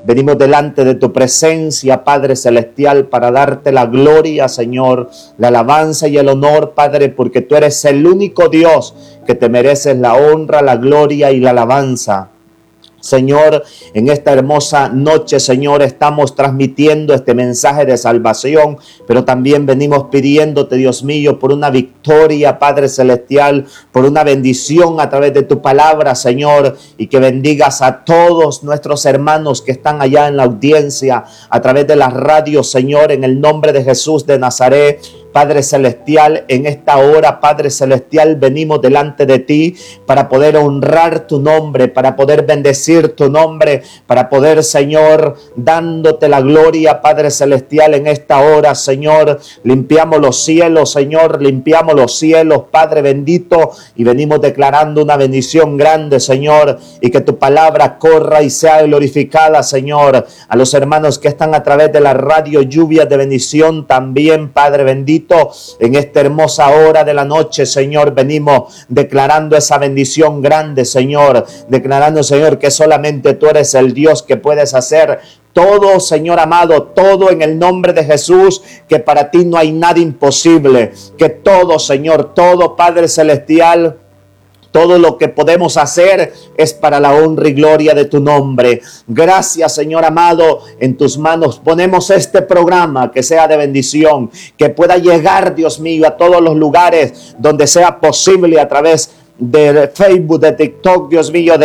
Venimos delante de tu presencia, Padre Celestial, para darte la gloria, Señor, la alabanza y el honor, Padre, porque tú eres el único Dios que te mereces la honra, la gloria y la alabanza. Señor, en esta hermosa noche, Señor, estamos transmitiendo este mensaje de salvación, pero también venimos pidiéndote, Dios mío, por una victoria, Padre Celestial, por una bendición a través de tu palabra, Señor, y que bendigas a todos nuestros hermanos que están allá en la audiencia, a través de las radios, Señor, en el nombre de Jesús de Nazaret. Padre Celestial, en esta hora, Padre Celestial, venimos delante de ti para poder honrar tu nombre, para poder bendecir tu nombre, para poder, Señor, dándote la gloria, Padre Celestial, en esta hora, Señor. Limpiamos los cielos, Señor, limpiamos los cielos, Padre bendito, y venimos declarando una bendición grande, Señor, y que tu palabra corra y sea glorificada, Señor. A los hermanos que están a través de la radio, lluvias de bendición también, Padre bendito. En esta hermosa hora de la noche, Señor, venimos declarando esa bendición grande, Señor, declarando, Señor, que solamente tú eres el Dios que puedes hacer todo, Señor amado, todo en el nombre de Jesús, que para ti no hay nada imposible, que todo, Señor, todo, Padre Celestial, todo lo que podemos hacer es para la honra y gloria de tu nombre. Gracias, Señor amado. En tus manos ponemos este programa que sea de bendición, que pueda llegar, Dios mío, a todos los lugares donde sea posible a través de Facebook, de TikTok, Dios mío,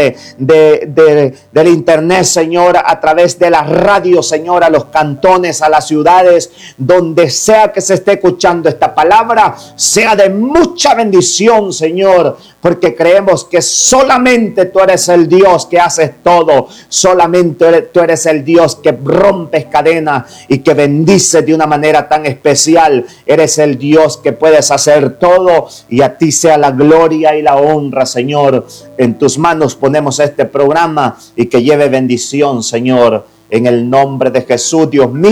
del internet, Señor, a través de la radio, Señor, a los cantones, a las ciudades, donde sea que se esté escuchando esta palabra, sea de mucha bendición, Señor, porque creemos que solamente tú eres el Dios que haces todo, solamente tú eres el Dios que rompes cadenas y que bendice de una manera tan especial. Eres el Dios que puedes hacer todo, y a ti sea la gloria y la honra, Señor. En tus manos ponemos este programa y que lleve bendición, Señor, en el nombre de Jesús.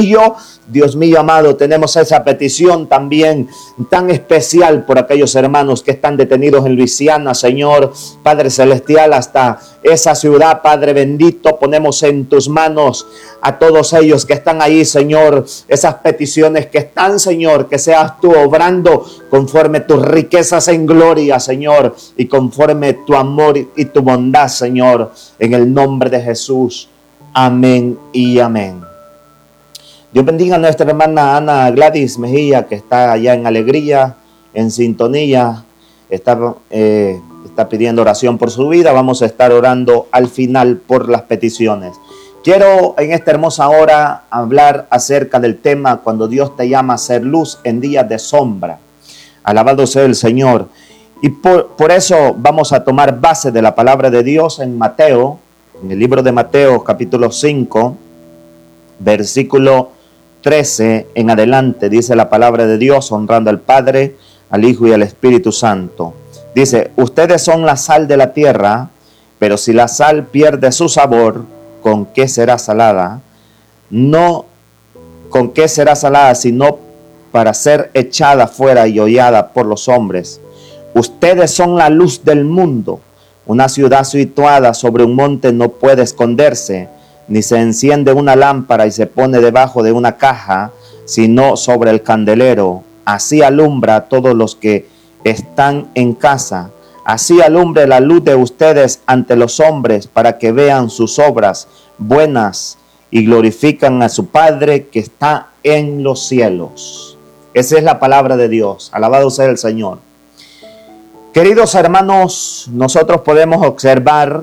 Dios mío amado, tenemos esa petición también tan especial por aquellos hermanos que están detenidos en Luisiana, Señor, Padre Celestial, hasta esa ciudad, Padre bendito, ponemos en tus manos a todos ellos que están ahí, Señor, esas peticiones que están, Señor, que seas tú obrando conforme tus riquezas en gloria, Señor, y conforme tu amor y tu bondad, Señor, en el nombre de Jesús. Amén y amén. Dios bendiga a nuestra hermana Ana Gladys Mejía, que está allá en alegría, en sintonía, está pidiendo oración por su vida. Vamos a estar orando al final por las peticiones. Quiero en esta hermosa hora hablar acerca del tema cuando Dios te llama a ser luz en días de sombra. Alabado sea el Señor. Y por eso vamos a tomar base de la palabra de Dios en Mateo, en el libro de Mateo, capítulo 5, versículo 13 en adelante, dice la palabra de Dios, honrando al Padre, al Hijo y al Espíritu Santo. Dice: ustedes son la sal de la tierra, pero si la sal pierde su sabor, ¿con qué será salada? No con qué será salada, sino para ser echada fuera y hollada por los hombres. Ustedes son la luz del mundo. Una ciudad situada sobre un monte no puede esconderse, ni se enciende una lámpara y se pone debajo de una caja, sino sobre el candelero. Así alumbra a todos los que están en casa. Así alumbre la luz de ustedes ante los hombres, para que vean sus obras buenas y glorifican a su Padre que está en los cielos. Esa es la palabra de Dios. Alabado sea el Señor. Queridos hermanos, nosotros podemos observar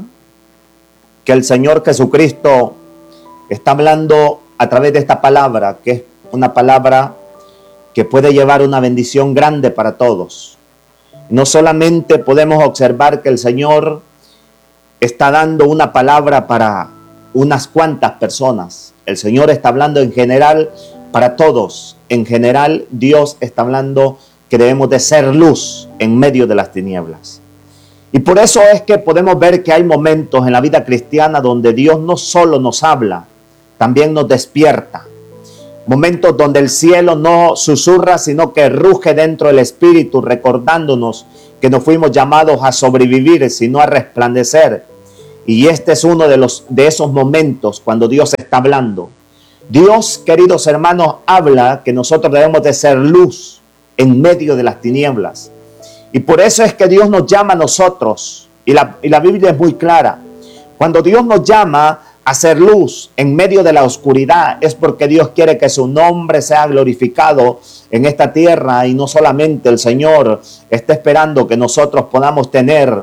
que el Señor Jesucristo está hablando a través de esta palabra, que es una palabra que puede llevar una bendición grande para todos. No solamente podemos observar que el Señor está dando una palabra para unas cuantas personas. El Señor está hablando en general para todos. En general, Dios está hablando que debemos de ser luz en medio de las tinieblas. Y por eso es que podemos ver que hay momentos en la vida cristiana donde Dios no solo nos habla, también nos despierta. Momentos donde el cielo no susurra, sino que ruge dentro del espíritu, recordándonos que no fuimos llamados a sobrevivir, sino a resplandecer. Y este es uno de esos momentos cuando Dios está hablando. Dios, queridos hermanos, habla que nosotros debemos de ser luz en medio de las tinieblas. Y por eso es que Dios nos llama a nosotros. Y la Biblia es muy clara. Cuando Dios nos llama a ser luz en medio de la oscuridad, es porque Dios quiere que su nombre sea glorificado en esta tierra. Y no solamente el Señor está esperando que nosotros podamos tener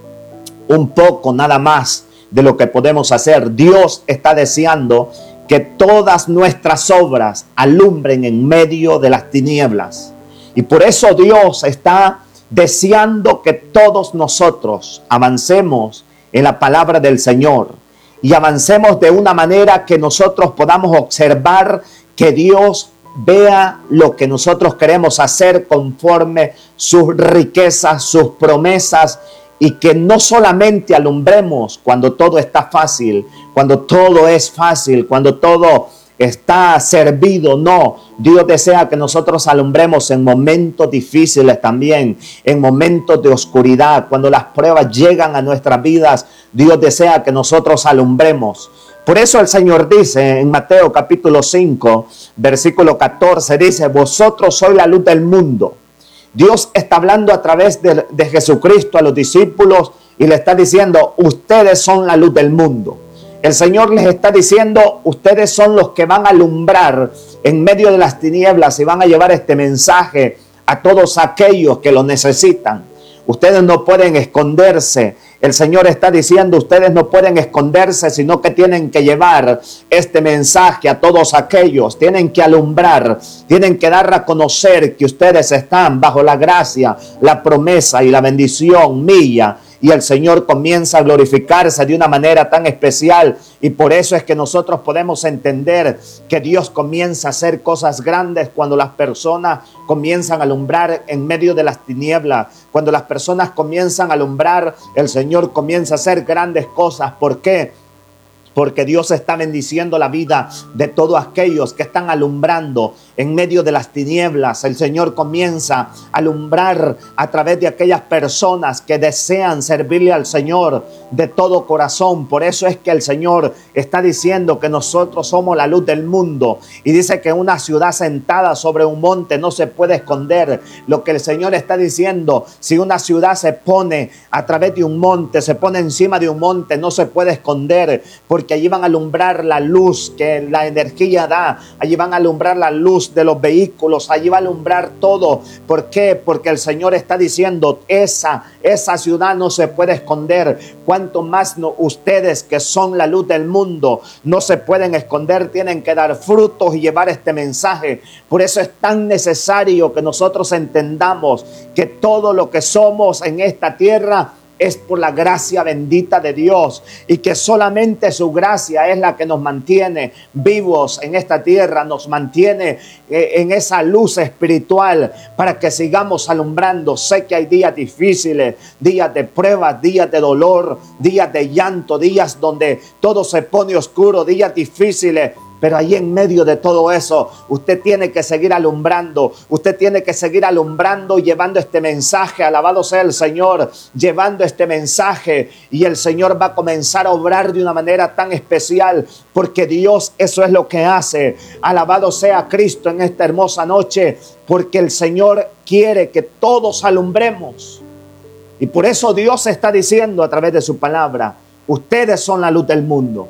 un poco nada más de lo que podemos hacer. Dios está deseando que todas nuestras obras alumbren en medio de las tinieblas. Y por eso Dios está deseando que todos nosotros avancemos en la palabra del Señor y avancemos de una manera que nosotros podamos observar, que Dios vea lo que nosotros queremos hacer conforme sus riquezas, sus promesas, y que no solamente alumbremos cuando todo está fácil, cuando todo es fácil, cuando todo está servido. No, Dios desea que nosotros alumbremos en momentos difíciles también, en momentos de oscuridad. Cuando las pruebas llegan a nuestras vidas, Dios desea que nosotros alumbremos. Por eso el Señor dice en Mateo capítulo 5, versículo 14, dice: vosotros sois la luz del mundo. Dios está hablando a través de Jesucristo a los discípulos y le está diciendo: ustedes son la luz del mundo. El Señor les está diciendo: ustedes son los que van a alumbrar en medio de las tinieblas y van a llevar este mensaje a todos aquellos que lo necesitan. Ustedes no pueden esconderse. El Señor está diciendo: ustedes no pueden esconderse, sino que tienen que llevar este mensaje a todos aquellos. Tienen que alumbrar, tienen que dar a conocer que ustedes están bajo la gracia, la promesa y la bendición mía. Y el Señor comienza a glorificarse de una manera tan especial. Y por eso es que nosotros podemos entender que Dios comienza a hacer cosas grandes cuando las personas comienzan a alumbrar en medio de las tinieblas. Cuando las personas comienzan a alumbrar, el Señor comienza a hacer grandes cosas. ¿Por qué? Porque Dios está bendiciendo la vida de todos aquellos que están alumbrando en medio de las tinieblas. El Señor comienza a alumbrar a través de aquellas personas que desean servirle al Señor de todo corazón. Por eso es que el Señor está diciendo que nosotros somos la luz del mundo. Y dice que una ciudad sentada sobre un monte no se puede esconder. Lo que el Señor está diciendo: si una ciudad se pone a través de un monte, se pone encima de un monte, no se puede esconder, porque allí van a alumbrar la luz que la energía da, allí van a alumbrar la luz de los vehículos, allí va a alumbrar todo. ¿Por qué? Porque el Señor está diciendo: esa ciudad no se puede esconder. Cuanto más ustedes, que son la luz del mundo, no se pueden esconder, tienen que dar frutos y llevar este mensaje. Por eso es tan necesario que nosotros entendamos que todo lo que somos en esta tierra es por la gracia bendita de Dios, y que solamente su gracia es la que nos mantiene vivos en esta tierra, nos mantiene en esa luz espiritual para que sigamos alumbrando. Sé que hay días difíciles, días de pruebas, días de dolor, días de llanto, días donde todo se pone oscuro, días difíciles. Pero ahí en medio de todo eso, usted tiene que seguir alumbrando. Usted tiene que seguir alumbrando y llevando este mensaje. Alabado sea el Señor, llevando este mensaje. Y el Señor va a comenzar a obrar de una manera tan especial, porque Dios eso es lo que hace. Alabado sea Cristo en esta hermosa noche, porque el Señor quiere que todos alumbremos. Y por eso Dios está diciendo a través de su palabra: ustedes son la luz del mundo.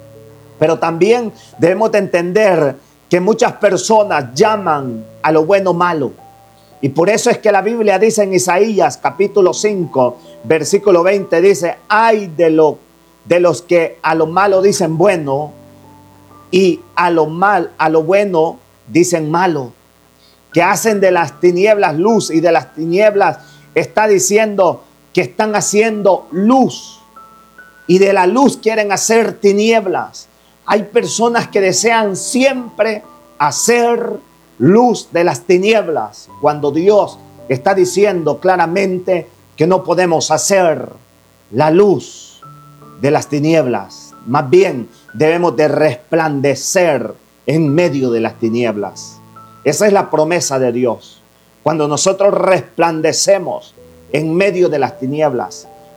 Pero también debemos de entender que muchas personas llaman a lo bueno malo. Y por eso es que la Biblia dice en Isaías capítulo 5, versículo 20, dice: ay de los que a lo malo dicen bueno y a lo bueno dicen malo, que hacen de las tinieblas luz y de las tinieblas, está diciendo que están haciendo luz, y de la luz quieren hacer tinieblas. Hay personas que desean siempre hacer luz de las tinieblas, cuando Dios está diciendo claramente que no podemos hacer la luz de las tinieblas. Más bien debemos de resplandecer en medio de las tinieblas. Esa es la promesa de Dios. Cuando nosotros resplandecemos en medio de las tinieblas,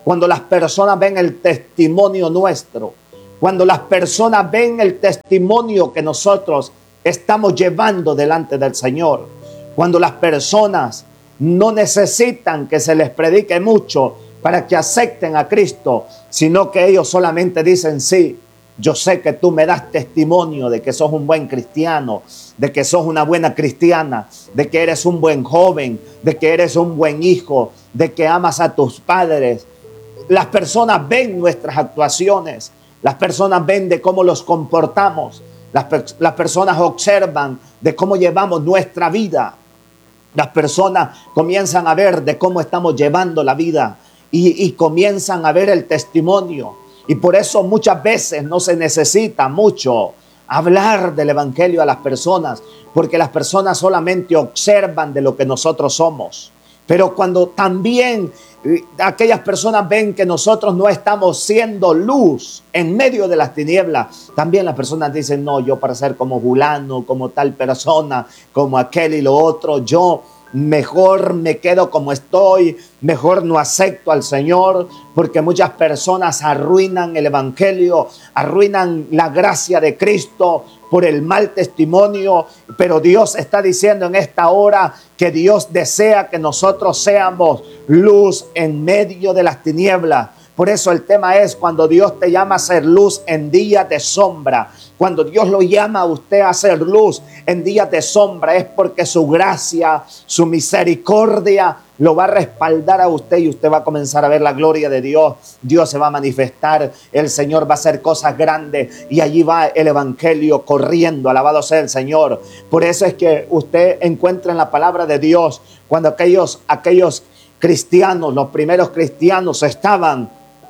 cuando las personas ven el testimonio nuestro, cuando las personas ven el testimonio que nosotros estamos llevando delante del Señor, cuando las personas no necesitan que se les predique mucho para que acepten a Cristo, sino que ellos solamente dicen: sí, yo sé que tú me das testimonio de que sos un buen cristiano, de que sos una buena cristiana, de que eres un buen joven, de que eres un buen hijo, de que amas a tus padres. Las personas ven nuestras actuaciones, las personas ven de cómo los comportamos, las personas observan de cómo llevamos nuestra vida. Las personas comienzan a ver de cómo estamos llevando la vida y comienzan a ver el testimonio. Y por eso muchas veces no se necesita mucho hablar del evangelio a las personas, porque las personas solamente observan de lo que nosotros somos. Pero cuando también aquellas personas ven que nosotros no estamos siendo luz en medio de las tinieblas, también las personas dicen: no, yo para ser como fulano, como tal persona, como aquel y lo otro, yo mejor me quedo como estoy, mejor no acepto al Señor, porque muchas personas arruinan el evangelio, arruinan la gracia de Cristo por el mal testimonio. Pero Dios está diciendo en esta hora que Dios desea que nosotros seamos luz en medio de las tinieblas. Por eso el tema es: cuando Dios te llama a ser luz en días de sombra, cuando Dios lo llama a usted a ser luz en días de sombra, es porque su gracia, su misericordia lo va a respaldar a usted, y usted va a comenzar a ver la gloria de Dios. Dios se va a manifestar, el Señor va a hacer cosas grandes, y allí va el evangelio corriendo. Alabado sea el Señor. Por eso es que usted encuentra en la palabra de Dios, cuando aquellos cristianos, los primeros cristianos estaban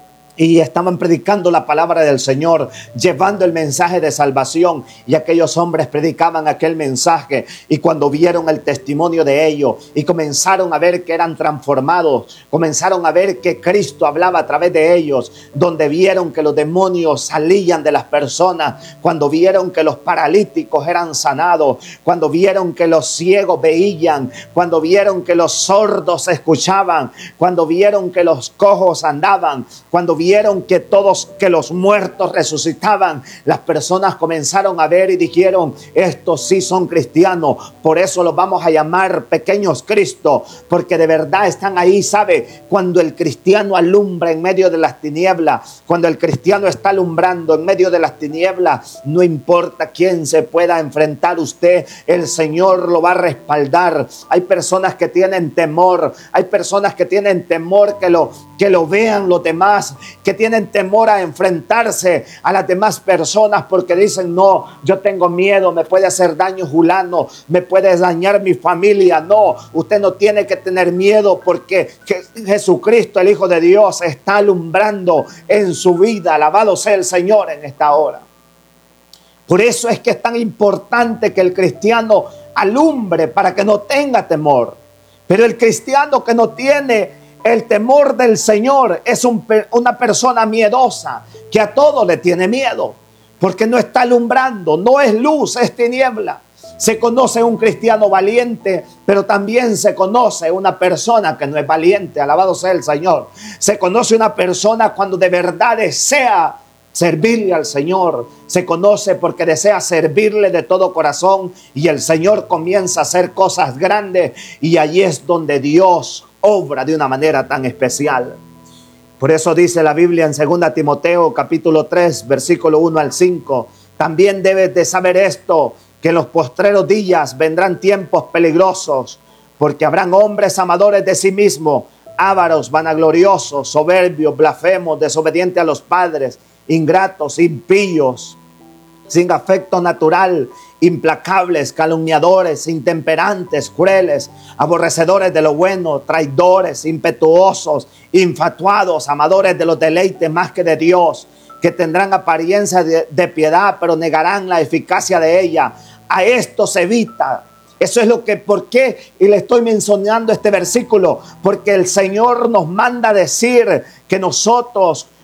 predicando la palabra del Señor, llevando el mensaje de salvación, y aquellos hombres predicaban aquel mensaje, y cuando vieron el testimonio de ellos y comenzaron a ver que eran transformados, comenzaron a ver que Cristo hablaba a través de ellos, donde vieron que los demonios salían de las personas, cuando vieron que los paralíticos eran sanados, cuando vieron que los ciegos veían, cuando vieron que los sordos escuchaban, cuando vieron que los cojos andaban, cuando vieron que los muertos resucitaban, las personas comenzaron a ver y dijeron: estos sí son cristianos. Por eso los vamos a llamar pequeños Cristo, porque de verdad están ahí. ¿Sabe? Cuando el cristiano alumbra en medio de las tinieblas, cuando el cristiano está alumbrando en medio de las tinieblas, no importa quién se pueda enfrentar a usted, el Señor lo va a respaldar. Hay personas que tienen temor, hay personas que tienen temor que lo vean los demás, que tienen temor a enfrentarse a las demás personas, porque dicen: no, yo tengo miedo, me puede hacer daño fulano, me puede dañar mi familia. No, usted no tiene que tener miedo, porque Jesucristo, el Hijo de Dios, está alumbrando en su vida. Alabado sea el Señor en esta hora. Por eso es que es tan importante que el cristiano alumbre, para que no tenga temor. Pero el cristiano que no tiene el temor del Señor es una persona miedosa, que a todo le tiene miedo, porque no está alumbrando, no es luz, es tiniebla. Se conoce un cristiano valiente, pero también se conoce una persona que no es valiente. Alabado sea el Señor. Se conoce una persona cuando de verdad desea servirle al Señor. Se conoce porque desea servirle de todo corazón, y el Señor comienza a hacer cosas grandes, y allí es donde Dios obra de una manera tan especial. Por eso dice la Biblia en 2 Timoteo capítulo 3 versículo 1 al 5: también debes de saber esto, que en los postreros días vendrán tiempos peligrosos, porque habrán hombres amadores de sí mismos, ávaros, vanagloriosos, soberbios, blasfemos, desobedientes a los padres, ingratos, impíos, sin afecto natural, implacables, calumniadores, intemperantes, crueles, aborrecedores de lo bueno, traidores, impetuosos, infatuados, amadores de los deleites más que de Dios, que tendrán apariencia de piedad, pero negarán la eficacia de ella. A esto se evita. Eso es ¿por qué? Y le estoy mencionando este versículo, porque el Señor nos manda a decir que nosotros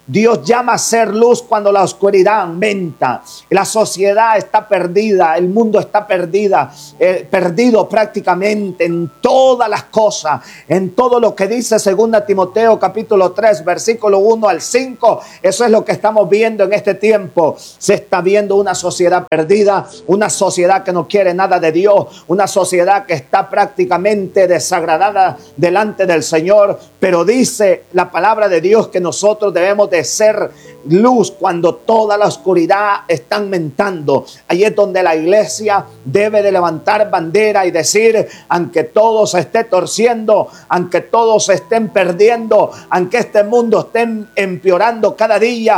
Dios llama a ser luz cuando la oscuridad aumenta. La sociedad está perdida, el mundo está perdido prácticamente en todas las cosas, en todo lo que dice 2 Timoteo capítulo 3, versículo 1 al 5. Eso es lo que estamos viendo en este tiempo. Se está viendo una sociedad perdida, una sociedad que no quiere nada de Dios, una sociedad que está prácticamente desagradada delante del Señor, pero dice la palabra de Dios que nosotros debemos de ser luz cuando toda la oscuridad está aumentando. Ahí es donde la iglesia debe de levantar bandera y decir, aunque todo se esté torciendo, aunque todos se estén perdiendo, aunque este mundo esté empeorando cada día,